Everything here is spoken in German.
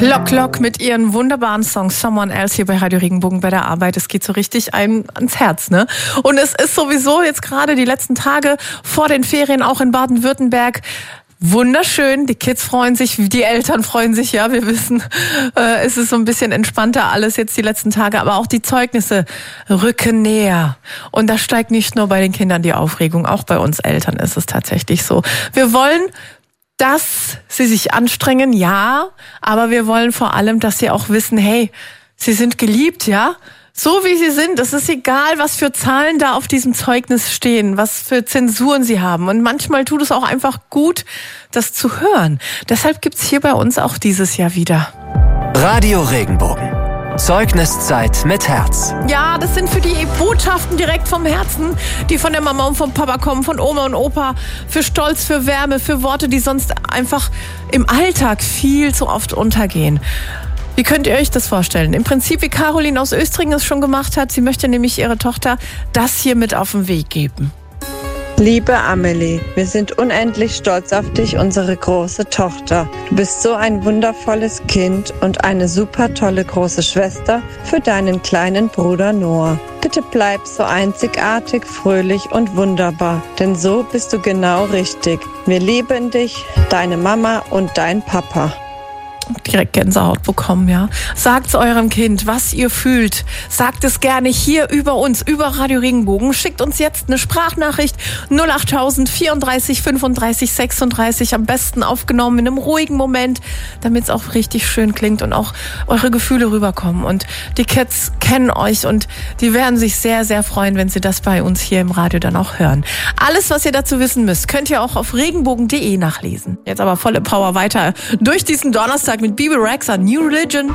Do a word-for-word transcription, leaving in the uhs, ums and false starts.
Lock Lock mit ihren wunderbaren Songs Someone Else hier bei Radio Regenbogen bei der Arbeit. Es geht so richtig einem ans Herz, ne? Und es ist sowieso jetzt gerade die letzten Tage vor den Ferien auch in Baden-Württemberg wunderschön. Die Kids freuen sich, die Eltern freuen sich, ja, wir wissen, äh, es ist so ein bisschen entspannter alles jetzt die letzten Tage, aber auch die Zeugnisse rücken näher. Und da steigt nicht nur bei den Kindern die Aufregung, auch bei uns Eltern ist es tatsächlich so. Wir wollen, dass sie sich anstrengen, ja, aber wir wollen vor allem, dass sie auch wissen, hey, sie sind geliebt, ja, so wie sie sind. Es ist egal, was für Zahlen da auf diesem Zeugnis stehen, was für Zensuren sie haben. Und manchmal tut es auch einfach gut, das zu hören. Deshalb gibt's hier bei uns auch dieses Jahr wieder Radio Regenbogen. Zeugniszeit mit Herz. Ja, das sind für die Botschaften direkt vom Herzen, die von der Mama und vom Papa kommen, von Oma und Opa, für Stolz, für Wärme, für Worte, die sonst einfach im Alltag viel zu oft untergehen. Wie könnt ihr euch das vorstellen? Im Prinzip, wie Caroline aus Östringen es schon gemacht hat. Sie möchte nämlich ihrer Tochter das hier mit auf den Weg geben. Liebe Amelie, wir sind unendlich stolz auf dich, unsere große Tochter. Du bist so ein wundervolles Kind und eine super tolle große Schwester für deinen kleinen Bruder Noah. Bitte bleib so einzigartig, fröhlich und wunderbar, denn so bist du genau richtig. Wir lieben dich, deine Mama und dein Papa. Direkt Gänsehaut bekommen, ja. Sagt eurem Kind, was ihr fühlt. Sagt es gerne hier über uns, über Radio Regenbogen. Schickt uns jetzt eine Sprachnachricht null achttausend vierunddreißig fünfunddreißig sechsunddreißig, am besten aufgenommen in einem ruhigen Moment, damit es auch richtig schön klingt und auch eure Gefühle rüberkommen. Und die Kids kennen euch und die werden sich sehr, sehr freuen, wenn sie das bei uns hier im Radio dann auch hören. Alles, was ihr dazu wissen müsst, könnt ihr auch auf regenbogen punkt de nachlesen. Jetzt aber volle Power weiter durch diesen Donnerstag mit Bebe Rexha, New Religion.